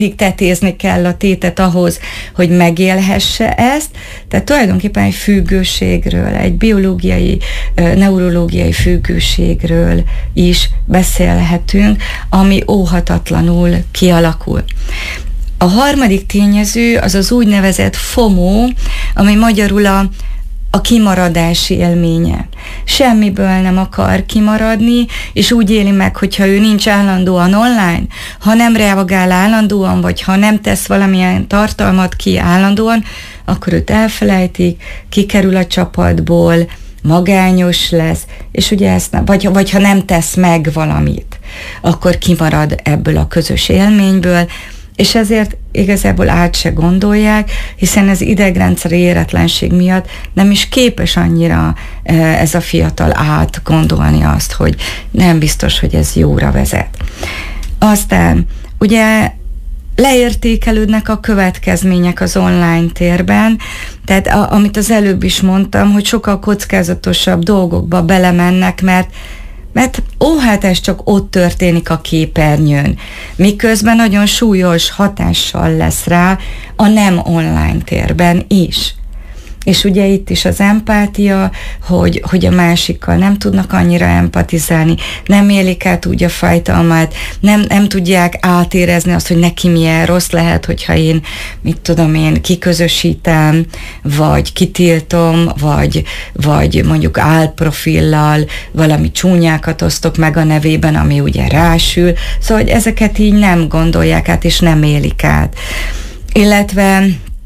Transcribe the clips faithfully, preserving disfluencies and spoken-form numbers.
tetézni kell a tétet ahhoz, hogy megélhesse ezt. Tehát tulajdonképpen egy függőségről, egy biológiai, neurológiai függőségről is beszélhetünk, ami óhatatlanul kialakul. A harmadik tényező az az úgynevezett FOMO, ami magyarul a a kimaradási élménye. Semmiből nem akar kimaradni, és úgy éli meg, hogyha ő nincs állandóan online, ha nem reagál állandóan, vagy ha nem tesz valamilyen tartalmat ki állandóan, akkor őt elfelejtik, kikerül a csapatból, magányos lesz, és ugye ezt nem, vagy, vagy ha nem tesz meg valamit, akkor kimarad ebből a közös élményből, és ezért igazából át se gondolják, hiszen az idegrendszeri éretlenség miatt nem is képes annyira ez a fiatal átgondolni azt, hogy nem biztos, hogy ez jóra vezet. Aztán ugye leértékelődnek a következmények az online térben, tehát a, amit az előbb is mondtam, hogy sokkal kockázatosabb dolgokba belemennek, mert Mert ó, hát ez csak ott történik a képernyőn, miközben nagyon súlyos hatással lesz rá a nem online térben is. És ugye itt is az empátia, hogy, hogy a másikkal nem tudnak annyira empatizálni, nem élik át úgy a fájdalmát, nem, nem tudják átérezni azt, hogy neki milyen rossz lehet, hogyha én, mit tudom én, kiközösítem, vagy kitiltom, vagy, vagy mondjuk álprofillal valami csúnyákat osztok meg a nevében, ami ugye rásül. Szóval, hogy ezeket így nem gondolják át, és nem élik át. Illetve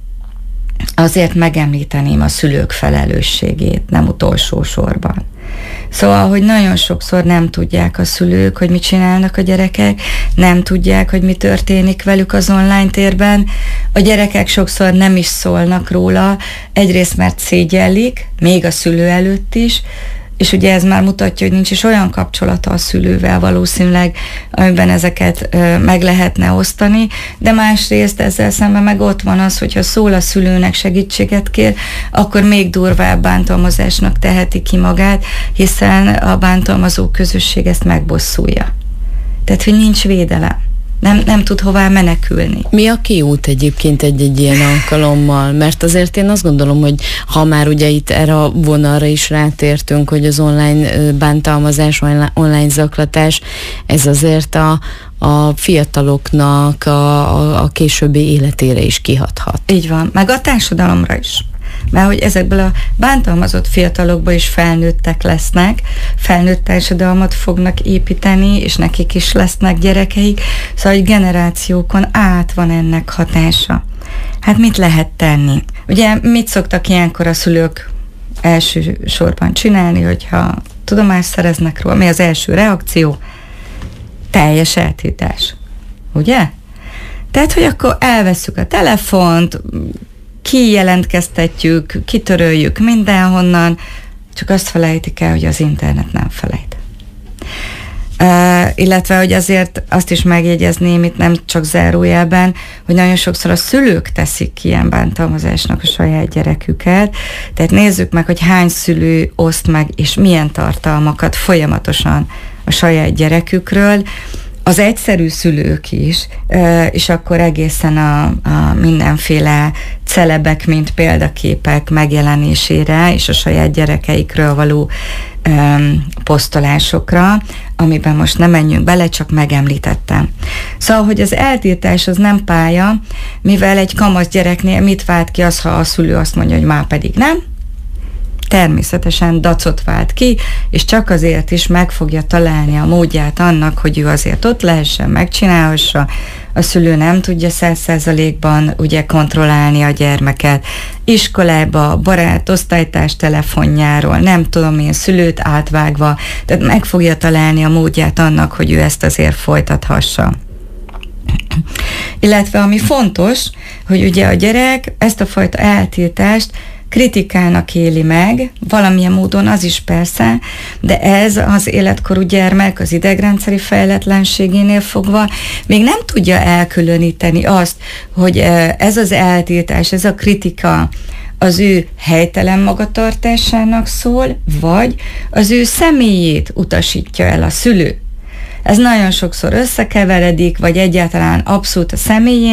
azért megemlíteném a szülők felelősségét, nem utolsó sorban. Szóval, hogy nagyon sokszor nem tudják a szülők, hogy mit csinálnak a gyerekek, nem tudják, hogy mi történik velük az online térben. A gyerekek sokszor nem is szólnak róla, egyrészt mert szégyellik, még a szülő előtt is, és ugye ez már mutatja, hogy nincs is olyan kapcsolata a szülővel valószínűleg, amiben ezeket ö, meg lehetne osztani, de másrészt ezzel szemben meg ott van az, hogyha szól a szülőnek, segítséget kér, akkor még durvább bántalmazásnak teheti ki magát, hiszen a bántalmazó közösség ezt megbosszulja. Tehát, hogy nincs védelem. Nem, nem tud hová menekülni. Mi a kiút egyébként egy-egy ilyen alkalommal? Mert azért én azt gondolom, hogy ha már ugye itt erre a vonalra is rátértünk, hogy az online bántalmazás, online zaklatás, ez azért a, a fiataloknak a, a, a későbbi életére is kihathat. Így van, meg a társadalomra is. Mert hogy ezekből a bántalmazott fiatalokból is felnőttek lesznek, felnőtt társadalmat fognak építeni, és nekik is lesznek gyerekeik, szóval hogy generációkon át van ennek hatása. Hát mit lehet tenni? Ugye mit szoktak ilyenkor a szülők elsősorban csinálni, hogyha tudomást szereznek róla? Mi az első reakció? Teljes eltiltás. Ugye? Tehát, hogy akkor elvesszük a telefont, kijelentkeztetjük, kitöröljük mindenhonnan, csak azt felejtik el, hogy az internet nem felejt. Uh, illetve, hogy azért azt is megjegyezném itt nem csak zárójelben, hogy nagyon sokszor a szülők teszik ki ilyen bántalmazásnak a saját gyereküket, tehát nézzük meg, hogy hány szülő oszt meg, és milyen tartalmakat folyamatosan a saját gyerekükről, az egyszerű szülők is, és akkor egészen a, a mindenféle celebek, mint példaképek megjelenésére, és a saját gyerekeikről való um, posztolásokra, amiben most nem menjünk bele, csak megemlítettem. Szóval, hogy az eltiltás az nem pálya, mivel egy kamasz gyereknél mit vált ki az, ha a szülő azt mondja, hogy már pedig nem, természetesen dacot vált ki, és csak azért is meg fogja találni a módját annak, hogy ő azért ott lehessen, megcsinálhassa. A szülő nem tudja száz százalékban ugye kontrollálni a gyermeket. Iskolába, barát, osztálytárs telefonjáról, nem tudom én, szülőt átvágva, tehát meg fogja találni a módját annak, hogy ő ezt azért folytathassa. Illetve ami fontos, hogy ugye a gyerek ezt a fajta eltiltást kritikának éli meg, valamilyen módon az is persze, de ez az életkorú gyermek az idegrendszeri fejletlenségénél fogva még nem tudja elkülöníteni azt, hogy ez az eltiltás, ez a kritika az ő helytelen magatartásának szól, vagy az ő személyét utasítja el a szülő. Ez nagyon sokszor összekeveredik, vagy egyáltalán abszolút a személyén